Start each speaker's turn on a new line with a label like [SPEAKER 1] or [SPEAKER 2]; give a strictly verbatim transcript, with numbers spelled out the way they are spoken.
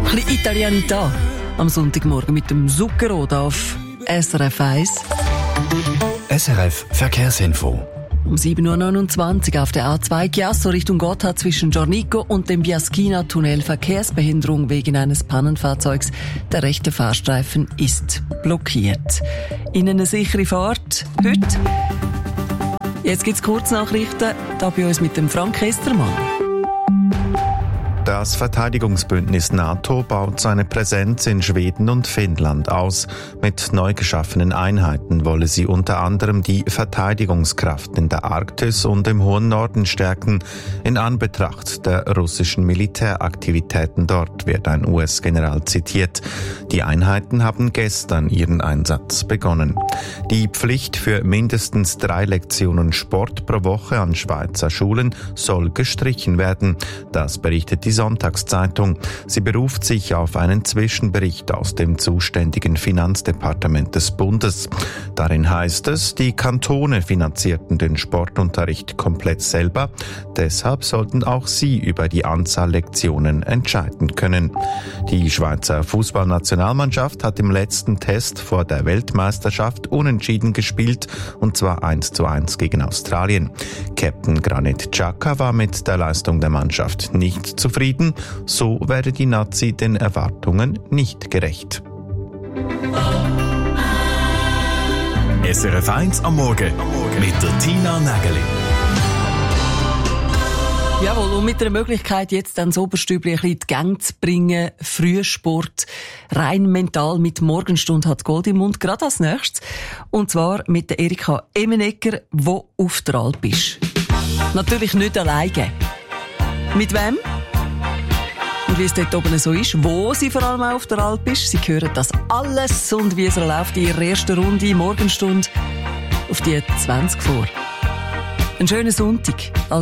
[SPEAKER 1] Ein bisschen Italianità am Sonntagmorgen mit dem Zucchero da auf S R F eins.
[SPEAKER 2] S R F Verkehrsinfo.
[SPEAKER 1] Um sieben Uhr neunundzwanzig auf der A zwei Chiasso Richtung Gotthard zwischen Giornico und dem Biaschina-Tunnel Verkehrsbehinderung wegen eines Pannenfahrzeugs. Der rechte Fahrstreifen ist blockiert. Ihnen eine sichere Fahrt heute. Jetzt gibt's Kurznachrichten, da bei uns mit dem Frank Estermann.
[SPEAKER 3] Das Verteidigungsbündnis NATO baut seine Präsenz in Schweden und Finnland aus. Mit neu geschaffenen Einheiten wolle sie unter anderem die Verteidigungskraft in der Arktis und im hohen Norden stärken. In Anbetracht der russischen Militäraktivitäten dort wird ein U S-General zitiert. Die Einheiten haben gestern ihren Einsatz begonnen. Die Pflicht für mindestens drei Lektionen Sport pro Woche an Schweizer Schulen soll gestrichen werden. Das berichtet die Sonntagszeitung. Sie beruft sich auf einen Zwischenbericht aus dem zuständigen Finanzdepartement des Bundes. Darin heißt es, die Kantone finanzierten den Sportunterricht komplett selber. Deshalb sollten auch sie über die Anzahl Lektionen entscheiden können. Die Schweizer Fußballnationalmannschaft hat im letzten Test vor der Weltmeisterschaft unentschieden gespielt, und zwar eins zu eins gegen Australien. Captain Granit Xhaka war mit der Leistung der Mannschaft nicht zufrieden. So werde die Nazi den Erwartungen nicht gerecht.
[SPEAKER 2] S R F eins am Morgen mit der Tina Nägeli.
[SPEAKER 1] Jawohl, und mit der Möglichkeit, jetzt dann das Oberstübli ein bisschen in die Gänge zu bringen, Frühsport, rein mental mit Morgenstunde hat Gold im Mund, gerade als nächstes. Und zwar mit der Erika Emenegger, die auf der Alp ist. Natürlich nicht alleine. Mit wem? Und wie es dort oben so ist, wo sie vor allem auch auf der Alp ist. Sie hören das alles und wie es läuft in ihrer ersten Runde, Morgenstunde, auf die zwanzig vor. Einen schönen Sonntag.